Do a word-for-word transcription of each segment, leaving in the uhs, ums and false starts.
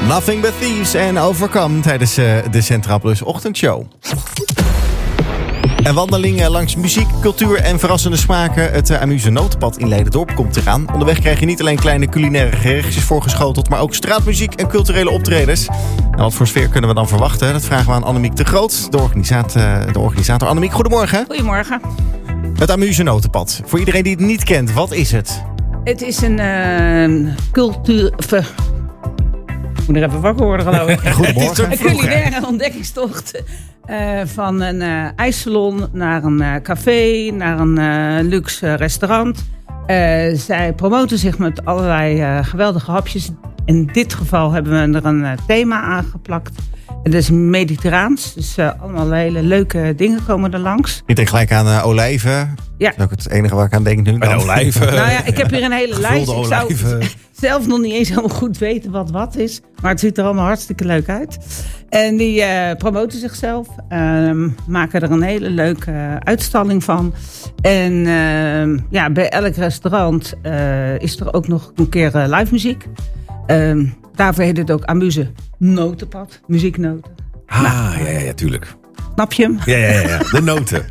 Nothing But Thieves en Overcome tijdens uh, de Centraal Plus ochtendshow. Een wandeling langs muziek, cultuur en verrassende smaken. Het uh, Amuse Notenpad in Leiderdorp komt eraan. Onderweg krijg je niet alleen kleine culinaire gerechtjes voorgeschoteld, maar ook straatmuziek en culturele optredens. En wat voor sfeer kunnen we dan verwachten? Dat vragen we aan Annemiek de Groot, de organisator. Uh, de organisator. Annemiek, goedemorgen. Goedemorgen. Het Amuse Notenpad. Voor iedereen die het niet kent, wat is het? Het is een uh, cultuur... Ik moet er even wakker worden, geloof ik. Goedemorgen. Een culinaire ontdekkingstocht. Uh, van een uh, ijssalon naar een uh, café, naar een uh, luxe restaurant. Uh, zij promoten zich met allerlei uh, geweldige hapjes. In dit geval hebben we er een uh, thema aangeplakt. En dat is mediterraans. Dus uh, allemaal hele leuke dingen komen er langs. Ik denk gelijk aan uh, olijven. Ja. Dat is ook het enige waar ik aan denk nu. Bij olijven. Nou ja, ik heb hier een hele lijst. Ik zou olijven. zelf nog niet eens helemaal goed weten wat wat is. Maar het ziet er allemaal hartstikke leuk uit. En die uh, promoten zichzelf. Uh, maken er een hele leuke uh, uitstalling van. En uh, ja, bij elk restaurant uh, is er ook nog een keer uh, live muziek. Uh, daarvoor heet het ook Amuse Notenpad. Muzieknoten. Ah, nou, ja, ja, ja, tuurlijk. Snap je hem? Ja, ja, ja, ja. De noten.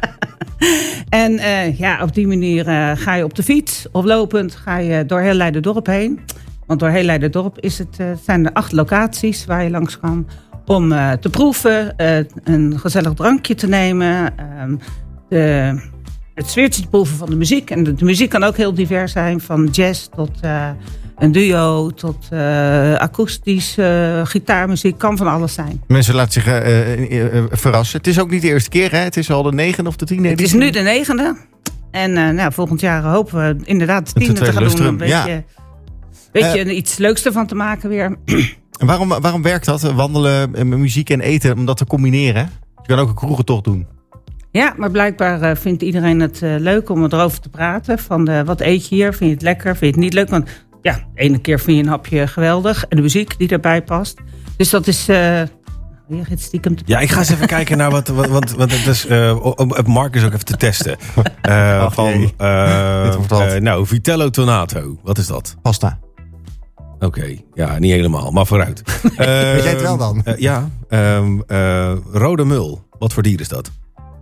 En uh, ja, op die manier uh, ga je op de fiets of lopend ga je door heel Leiderdorp heen. Want door heel Leiderdorp is het, uh, zijn er acht locaties waar je langs kan om uh, te proeven, uh, een gezellig drankje te nemen, uh, de, het sfeertje te proeven van de muziek. En de, de muziek kan ook heel divers zijn, van jazz tot uh, een duo, tot uh, akoestisch uh, gitaarmuziek, kan van alles zijn. Mensen laten zich uh, uh, uh, verrassen. Het is ook niet de eerste keer, hè? Het is al de negende of de tiende Het is nu de negende. En uh, nou, volgend jaar hopen we inderdaad de tiende te gaan doen. Een beetje, ja. beetje uh, iets leuks ervan te maken weer. En waarom, waarom werkt dat? Wandelen, muziek en eten, om dat te combineren? Je kan ook een kroegentocht doen. Ja, maar blijkbaar uh, vindt iedereen het uh, leuk om erover te praten. Van de, wat eet je hier? Vind je het lekker? Vind je het niet leuk? Want ja, de ene keer vind je een hapje geweldig. En de muziek die daarbij past. Dus dat is... Uh, je gaat stiekem te ja, ik ga eens even kijken naar wat... wat, wat, wat het is, uh, om Marcus ook even te testen. Uh, Ach, van, uh, uh, nou, Vitello Tonato. Wat is dat? Pasta. Oké, okay. Ja, niet helemaal, maar vooruit. Uh, Weet jij het wel dan? Uh, ja, um, uh, rode mul. Wat voor dier is dat?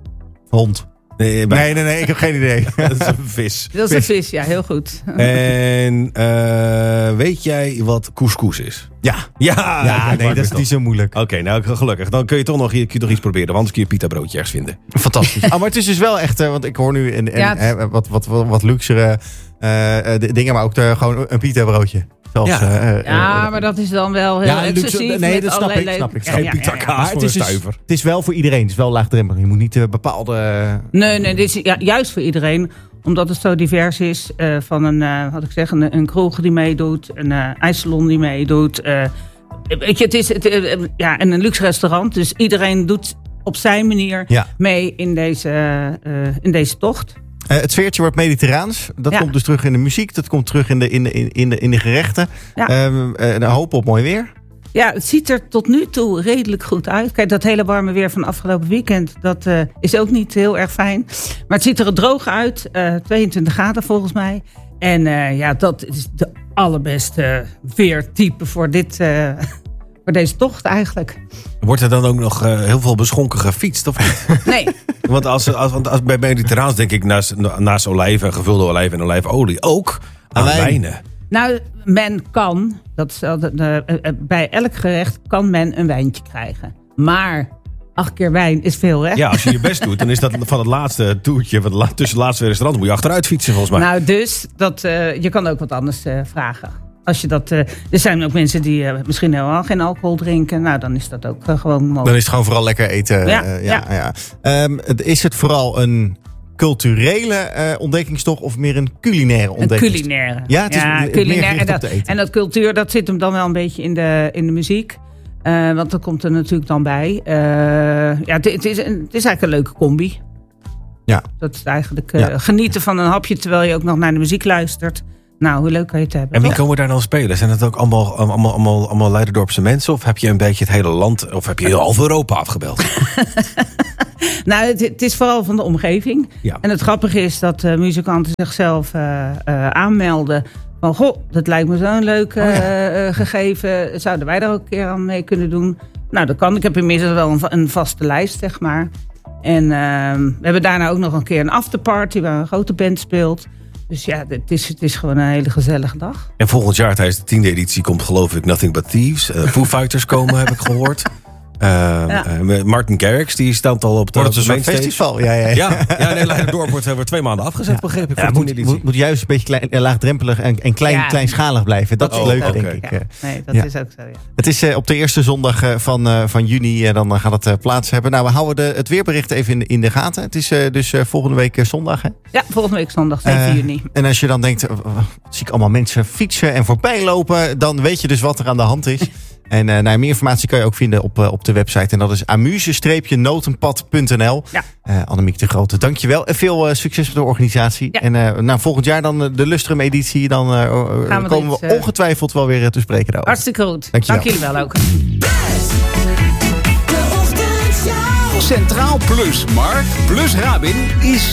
Hond. Nee, bij... nee, nee, nee, ik heb geen idee. Dat is een vis. Dat is een vis, ja, heel goed. En uh, weet jij wat couscous is? Ja. Ja, ja nee, dat is niet zo moeilijk. Oké, okay, nou gelukkig. Dan kun je toch nog, kun je toch iets proberen. Want anders kun je pita broodje ergens vinden. Fantastisch. Oh, maar het is dus wel echt, want ik hoor nu en, en, ja, hè, wat, wat, wat, wat luxere uh, dingen, maar ook de, gewoon een pita broodje. Zelfs, ja. Uh, ja, maar dat is dan wel heel ja, exclusief. Nee, dat snap ik, snap ik. Geen pita kaas voor een stuiver. Het is wel voor iedereen. Het is wel laagdrempelig. Je moet niet uh, bepaalde... Nee, nee, dit is ja, juist voor iedereen. Omdat het zo divers is. Uh, van een, uh, wat ik zeg, een, een kroeg die meedoet. Een uh, ijssalon die meedoet. Uh, weet je, het is het, uh, ja, en een luxe restaurant. Dus iedereen doet op zijn manier ja. mee in deze, uh, in deze tocht. Uh, het sfeertje wordt mediterraans. Dat ja. komt dus terug in de muziek. Dat komt terug in de, in de, in de, in de gerechten. Ja. Um, uh, hoop op mooi weer. Ja, het ziet er tot nu toe redelijk goed uit. Kijk, dat hele warme weer van afgelopen weekend, dat uh, is ook niet heel erg fijn. Maar het ziet er droog uit. Uh, tweeëntwintig graden volgens mij. En uh, ja, dat is de allerbeste weertype voor dit... Uh, voor deze tocht eigenlijk. Wordt er dan ook nog uh, heel veel beschonken gefietst of niet? Nee. Want als, als, want als bij mediterraans denk ik naast, naast olijven, gevulde olijven en olijfolie ook aan Wijn. wijnen. Nou, men kan, dat is, uh, uh, uh, bij elk gerecht kan men een wijntje krijgen. Maar acht keer wijn is veel, hè? Ja, als je je best doet, dan is dat van het laatste toertje, van de la- tussen het laatste restaurant, moet je achteruit fietsen volgens mij. Nou, dus, dat, uh, je kan ook wat anders uh, vragen. Als je dat, uh, er zijn ook mensen die uh, misschien helemaal geen alcohol drinken. Nou, dan is dat ook uh, gewoon mogelijk. Dan is het gewoon vooral lekker eten. Ja, uh, ja, ja. Ja. Um, is het vooral een culturele uh, ontdekkingstocht of meer een culinaire ontdekkingstocht? Een culinaire. Ja, het is ja, meer culinaire. En dat, eten. en dat cultuur, dat zit hem dan wel een beetje in de, in de muziek. Uh, want dat komt er natuurlijk dan bij. Uh, ja, het, het, is een, het is eigenlijk een leuke combi. Ja. Dat is eigenlijk uh, ja. genieten van een hapje terwijl je ook nog naar de muziek luistert. Nou, hoe leuk kan je het hebben? En wie komen daar dan spelen? Zijn het ook allemaal, allemaal, allemaal, allemaal Leiderdorpse mensen? Of heb je een beetje het hele land, of heb je heel half Europa afgebeld? Nou, het, het is vooral van de omgeving. Ja. En het grappige is dat uh, muzikanten zichzelf uh, uh, aanmelden van, goh, dat lijkt me zo'n leuk uh, Oh ja. uh, gegeven. Zouden wij daar ook een keer aan mee kunnen doen? Nou, dat kan. Ik heb inmiddels wel een, een vaste lijst, zeg maar. En uh, we hebben daarna ook nog een keer een afterparty waar een grote band speelt. Dus ja, het is, het is gewoon een hele gezellige dag. En volgend jaar tijdens de tiende editie komt geloof ik Nothing But Thieves. Uh, Foo Fighters komen, heb ik gehoord. Uh, ja. uh, Martin Garrix, die staat al op de Wordt het een soort festival? Ja, ja, ja. ja, ja nee, Leiderdorp wordt, wordt twee maanden afgezet, ja. begreep ik. Ja, moet, moet, moet juist een beetje klein, laagdrempelig en, en klein, ja. kleinschalig blijven. Dat, dat is leuk, denk okay. ik. Ja. Nee, dat ja. is ook zo, ja. Het is uh, op de eerste zondag uh, van, uh, van juni, uh, dan uh, gaat het uh, plaats hebben. Nou, we houden de, het weerbericht even in, in de gaten. Het is uh, dus uh, volgende week uh, zondag, hè? Ja, volgende week zondag, zeven uh, juni. En als je dan denkt, uh, zie ik allemaal mensen fietsen en voorbij lopen, dan weet je dus wat er aan de hand is. En uh, nou, meer informatie kan je ook vinden op, uh, op de website. En dat is amuse-notenpad punt n l. Ja. Uh, Annemiek de Grote, dankjewel. En veel uh, succes met de organisatie. Ja. En uh, nou, volgend jaar dan uh, de Lustrum-editie. Dan uh, we komen we iets, ongetwijfeld wel weer uh, te spreken daarover. Hartstikke goed. Dankjewel. Dank jullie wel ook. Centraal Plus Mark plus Rabin is